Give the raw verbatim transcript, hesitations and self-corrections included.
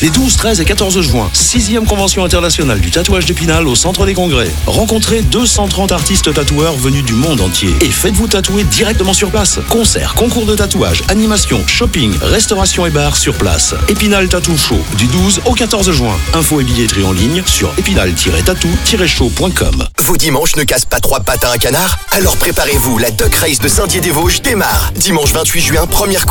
Les douze, treize et quatorze juin, sixième convention internationale du tatouage d'Épinal au Centre des Congrès. Rencontrez deux cent trente artistes tatoueurs venus du monde entier et faites-vous tatouer directement sur place. Concerts, concours de tatouage, animation, shopping, restauration et bar sur place. Épinal Tattoo Show du douze au quatorze juin. Infos et billetterie en ligne sur épinal tiret tattoo tiret show point com. Vos dimanches ne cassent pas trois pattes à un canard? Alors préparez-vous, la Duck Race de Saint-Dié-des-Vosges démarre. Dimanche vingt-huit juin, première